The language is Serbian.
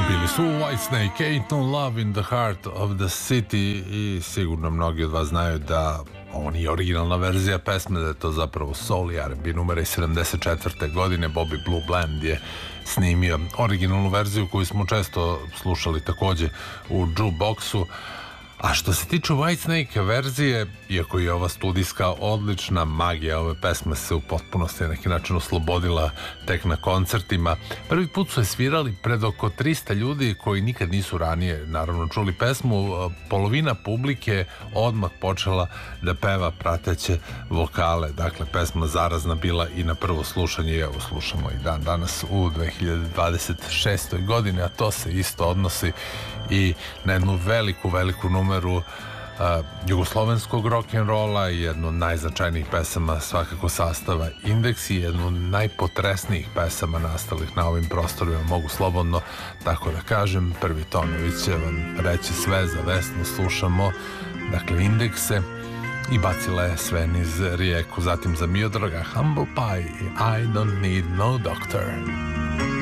Bili su Whitesnake, Ain't No Love in the Heart of the City i sigurno mnogi od vas znaju da ovo nije originalna verzija pesme, da je to zapravo soul i R&B numera iz 74. godine. Bobby Blue Bland je snimio originalnu verziju koju smo često slušali takođe u jukeboxu. A što se tiče Whitesnake verzije, iako je ova studijska odlična, magija ove pesme se u potpunosti na neki način oslobodila tek na koncertima. Prvi put su je svirali pred oko 300 ljudi koji nikad nisu ranije naravno čuli pesmu. Polovina publike odmah počela da peva prateće vokale. Dakle, pesma zarazna bila i na prvo slušanje, i evo slušamo i dan danas u 2026. godini, a to se isto odnosi i na jednu veliku numeru jugoslovenskog rock'n'rolla i jednu od najznačajnijih pesama svakako sastava Indeks i jednu od najpotresnijih pesama nastalih na ovim prostorima, mogu slobodno tako da kažem. Prvi Tonović će vam reći sve za Vesnu, slušamo dakle Indekse i Bacila je sve niz rijeku, zatim za Miodraga Humble Pie i I Don't Need No Doctor.